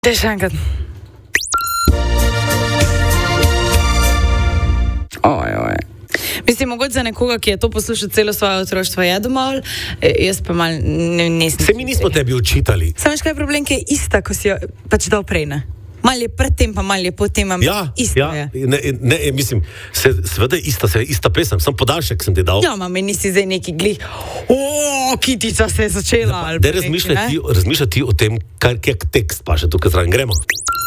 Daj še enkrat. Oj. Mislim, mogoče za nekoga, ki je to poslušal celo svoje otroštvo, je dovolj, jaz pa mal nisem. Se mi nismo tebi učitali. Samo veš, kaj je problem, ki je ista, ko si jo pač dal prej, ne? Mal je predtem, pa mal je potem, isto je. Mislim, seveda je ista pesem, sem podaljšek sem ti dal. Ja, meni nisi zdaj neki glih, kitica se je začela. Da razmišljati o tem, kak tekst pa še tukaj zraven gremo.